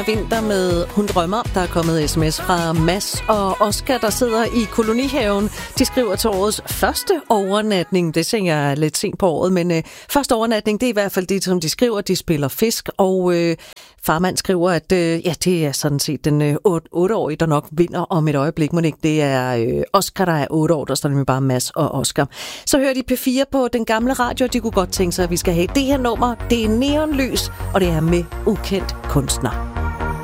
Vinter med Hun drømmer. Der er kommet sms fra Mads og Oscar, der sidder i kolonihaven. De skriver til årets første overnatning. Det tænker jeg lidt sent på året, men første overnatning, det er i hvert fald det, som de skriver. De spiller fisk, og farmand skriver, at det er sådan set den 8-årige, der nok vinder om et øjeblik. Men ikke, det er Oscar, der er 8 år, der står nemlig bare Mads og Oscar. Så hører de P4 på den gamle radio, og de kunne godt tænke sig, at vi skal have det her nummer. Det er Neonlys, og det er med ukendt kunstner.